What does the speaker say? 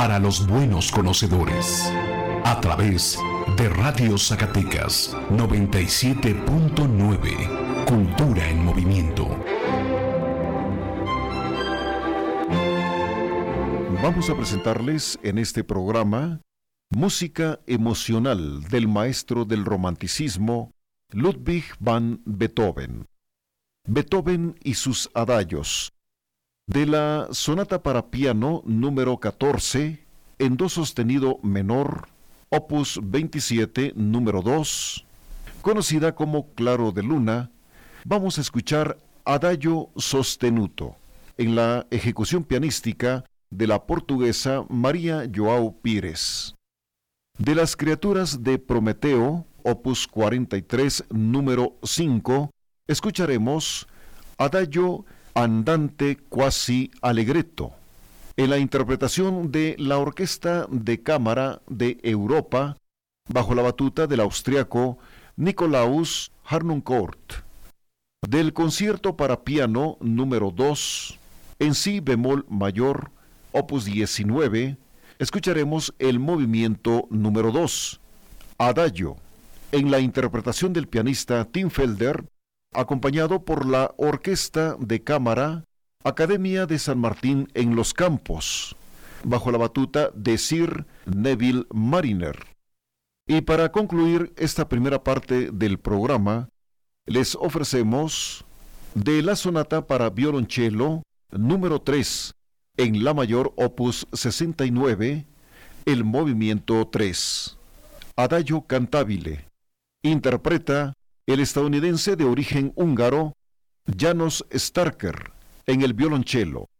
para los buenos conocedores. A través de Radio Zacatecas 97.9. Cultura en movimiento. Vamos a presentarles en este programa música emocional del maestro del romanticismo, Ludwig van Beethoven. Beethoven y sus adagios. De la sonata para piano número 14, en do sostenido menor, opus 27, número 2, conocida como Claro de Luna, vamos a escuchar Adagio sostenuto, en la ejecución pianística de la portuguesa María João Pires. De las criaturas de Prometeo, opus 43, número 5, escucharemos Adagio andante quasi allegretto, en la interpretación de la Orquesta de Cámara de Europa, bajo la batuta del austriaco Nikolaus Harnoncourt. Del concierto para piano número 2, en si bemol mayor, opus 19, escucharemos el movimiento número 2, Adagio, en la interpretación del pianista Tim Felder, acompañado por la Orquesta de Cámara Academia de San Martín en los Campos, bajo la batuta de Sir Neville Mariner. Y para concluir esta primera parte del programa, les ofrecemos de la sonata para violonchelo número 3, en la mayor opus 69, el movimiento 3, Adagio cantabile. Interpreta el estadounidense de origen húngaro János Starker en el violonchelo.